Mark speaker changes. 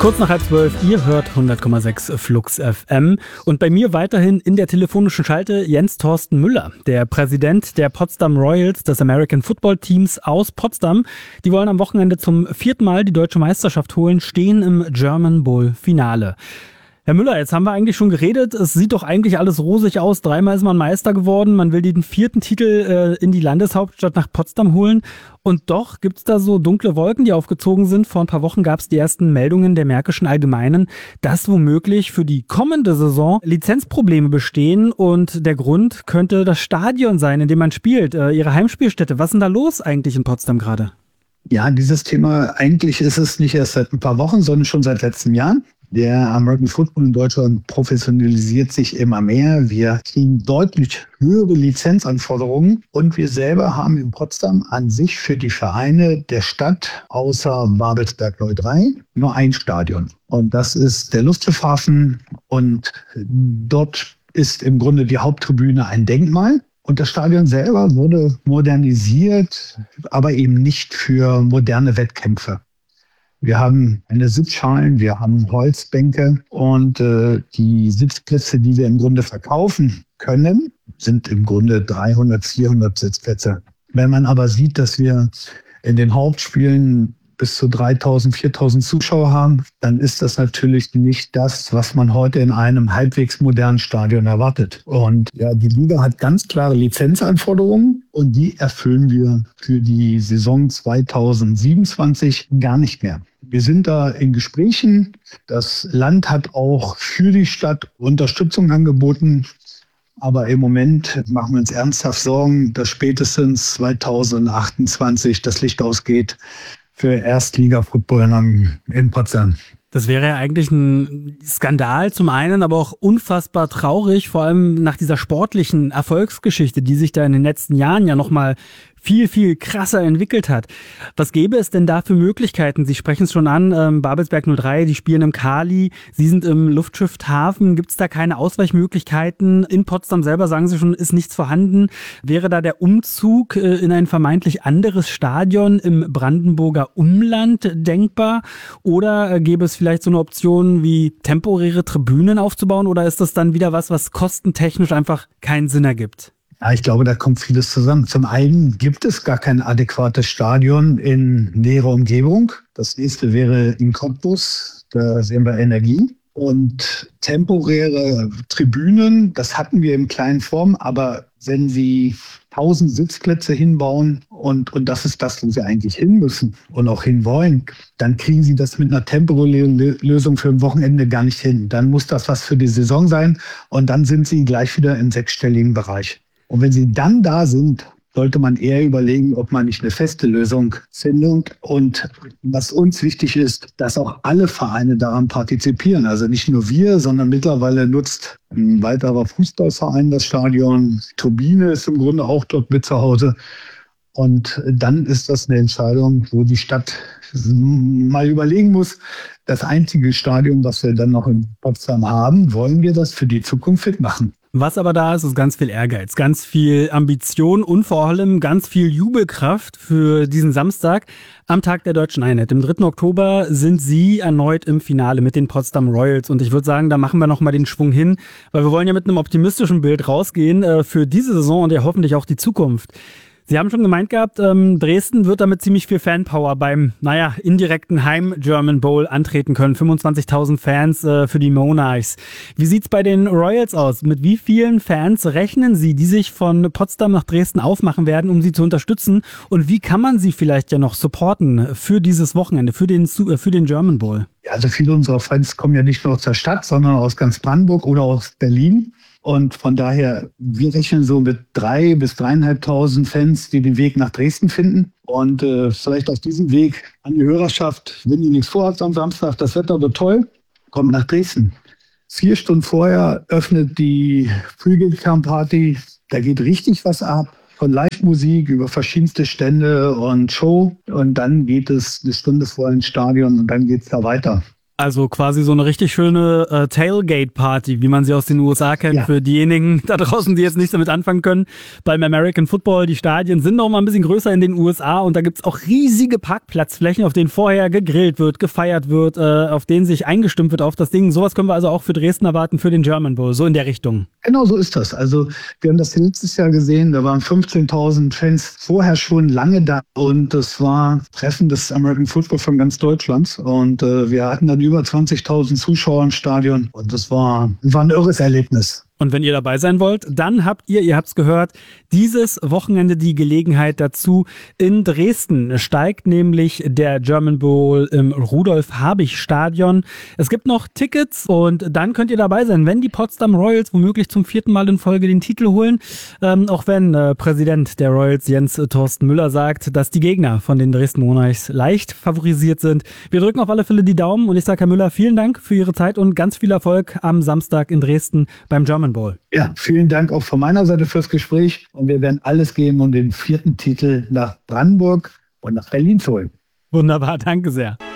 Speaker 1: Kurz nach 11:30, ihr hört 100,6 Flux FM. Und bei mir weiterhin in der telefonischen Schalte Jens Thorsten Müller, der Präsident der Potsdam Royals, des American Football Teams aus Potsdam. Die wollen am Wochenende zum 4. Mal die deutsche Meisterschaft holen, stehen im German Bowl Finale. Herr Müller, jetzt haben wir eigentlich schon geredet. Es sieht doch eigentlich alles rosig aus. 3-mal ist man Meister geworden. Man will den 4. Titel in die Landeshauptstadt nach Potsdam holen. Und doch gibt's da so dunkle Wolken, die aufgezogen sind. Vor ein paar Wochen gab's die ersten Meldungen der Märkischen Allgemeinen, dass womöglich für die kommende Saison Lizenzprobleme bestehen. Und der Grund könnte das Stadion sein, in dem man spielt, Ihre Heimspielstätte. Was ist denn da los eigentlich in Potsdam gerade?
Speaker 2: Ja, dieses Thema, eigentlich ist es nicht erst seit ein paar Wochen, sondern schon seit letztem Jahr. Der American Football in Deutschland professionalisiert sich immer mehr. Wir kriegen deutlich höhere Lizenzanforderungen und wir selber haben in Potsdam an sich für die Vereine der Stadt außer Babelsberg 03 nur ein Stadion. Und das ist der Lustschifhafen und dort ist im Grunde die Haupttribüne ein Denkmal. Und das Stadion selber wurde modernisiert, aber eben nicht für moderne Wettkämpfe. Wir haben eine Sitzschalen, wir haben Holzbänke und die Sitzplätze, die wir im Grunde verkaufen können, sind im Grunde 300, 400 Sitzplätze. Wenn man aber sieht, dass wir in den Hauptspielen bis zu 3.000, 4.000 Zuschauer haben, dann ist das natürlich nicht das, was man heute in einem halbwegs modernen Stadion erwartet. Und ja, die Liga hat ganz klare Lizenzanforderungen und die erfüllen wir für die Saison 2027 gar nicht mehr. Wir sind da in Gesprächen. Das Land hat auch für die Stadt Unterstützung angeboten. Aber im Moment machen wir uns ernsthaft Sorgen, dass spätestens 2028 das Licht ausgeht für Erstliga-Football in Potsdam.
Speaker 1: Das wäre ja eigentlich ein Skandal zum einen, aber auch unfassbar traurig, vor allem nach dieser sportlichen Erfolgsgeschichte, die sich da in den letzten Jahren ja nochmal viel, viel krasser entwickelt hat. Was gäbe es denn da für Möglichkeiten? Sie sprechen es schon an, Babelsberg 03, die spielen im Kali, Sie sind im Luftschiffhafen. Gibt es da keine Ausweichmöglichkeiten? In Potsdam selber, sagen Sie schon, ist nichts vorhanden. Wäre da der Umzug in ein vermeintlich anderes Stadion im Brandenburger Umland denkbar? Oder gäbe es vielleicht so eine Option wie temporäre Tribünen aufzubauen? Oder ist das dann wieder was kostentechnisch einfach keinen Sinn ergibt?
Speaker 2: Ja, ich glaube, da kommt vieles zusammen. Zum einen gibt es gar kein adäquates Stadion in näherer Umgebung. Das nächste wäre in Cottbus, da sehen wir Energie. Und temporäre Tribünen, das hatten wir in kleinen Form, aber wenn Sie 1000 Sitzplätze hinbauen und das ist das, wo Sie eigentlich hin müssen und auch hinwollen, dann kriegen Sie das mit einer temporären Lösung für ein Wochenende gar nicht hin. Dann muss das was für die Saison sein und dann sind Sie gleich wieder im sechsstelligen Bereich. Und wenn Sie dann da sind, sollte man eher überlegen, ob man nicht eine feste Lösung findet. Und was uns wichtig ist, dass auch alle Vereine daran partizipieren. Also nicht nur wir, sondern mittlerweile nutzt ein weiterer Fußballverein das Stadion. Die Turbine ist im Grunde auch dort mit zu Hause. Und dann ist das eine Entscheidung, wo die Stadt mal überlegen muss, das einzige Stadion, was wir dann noch in Potsdam haben, wollen wir das für die Zukunft fit machen.
Speaker 1: Was aber da ist ganz viel Ehrgeiz, ganz viel Ambition und vor allem ganz viel Jubelkraft für diesen Samstag am Tag der Deutschen Einheit. Am 3. Oktober sind Sie erneut im Finale mit den Potsdam Royals und ich würde sagen, da machen wir nochmal den Schwung hin, weil wir wollen ja mit einem optimistischen Bild rausgehen für diese Saison und ja hoffentlich auch die Zukunft. Sie haben schon gemeint gehabt, Dresden wird damit ziemlich viel Fanpower beim, indirekten Heim-German Bowl antreten können. 25.000 Fans für die Monarchs. Wie sieht's bei den Royals aus? Mit wie vielen Fans rechnen Sie, die sich von Potsdam nach Dresden aufmachen werden, um Sie zu unterstützen? Und wie kann man Sie vielleicht ja noch supporten für dieses Wochenende, für den German Bowl?
Speaker 2: Ja, also viele unserer Fans kommen ja nicht nur aus der Stadt, sondern aus ganz Brandenburg oder aus Berlin. Und von daher, wir rechnen so mit 3.000 bis 3.500 Fans, die den Weg nach Dresden finden. Und vielleicht auf diesem Weg an die Hörerschaft, wenn ihr nichts vorhabt am Samstag, das Wetter wird toll, kommt nach Dresden. 4 Stunden vorher öffnet die Pre-Game-Party. Da geht richtig was ab. Von Live-Musik über verschiedenste Stände und Show. Und dann geht es eine Stunde vorher ins Stadion und dann geht es da weiter.
Speaker 1: Also quasi so eine richtig schöne Tailgate-Party, wie man sie aus den USA kennt, für diejenigen da draußen, die jetzt nichts damit anfangen können. Beim American Football, die Stadien sind noch mal ein bisschen größer in den USA und da gibt's auch riesige Parkplatzflächen, auf denen vorher gegrillt wird, gefeiert wird, auf denen sich eingestimmt wird auf das Ding. Sowas können wir also auch für Dresden erwarten, für den German Bowl, so in der Richtung.
Speaker 2: Genau so ist das. Also wir haben das letztes Jahr gesehen, da waren 15.000 Fans vorher schon lange da und das war Treffen des American Football von ganz Deutschland und wir hatten dann über 20.000 Zuschauer im Stadion und das war ein irres Erlebnis.
Speaker 1: Und wenn ihr dabei sein wollt, dann habt ihr habt's gehört, dieses Wochenende die Gelegenheit dazu. In Dresden steigt nämlich der German Bowl im Rudolf-Habich-Stadion. Es gibt noch Tickets und dann könnt ihr dabei sein, wenn die Potsdam Royals womöglich zum 4. Mal in Folge den Titel holen. Auch wenn Präsident der Royals Jens Thorsten Müller sagt, dass die Gegner von den Dresden Monarchs leicht favorisiert sind. Wir drücken auf alle Fälle die Daumen und ich sage Herr Müller, vielen Dank für Ihre Zeit und ganz viel Erfolg am Samstag in Dresden beim German Bowl.
Speaker 2: Ja, vielen Dank auch von meiner Seite fürs Gespräch und wir werden alles geben, um den 4. Titel nach Brandenburg und nach Berlin zu holen.
Speaker 1: Wunderbar, danke sehr.